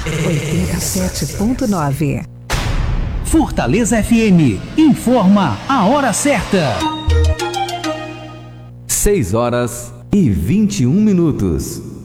87.9. Fortaleza FM informa a hora certa. 6 horas e 21 minutos.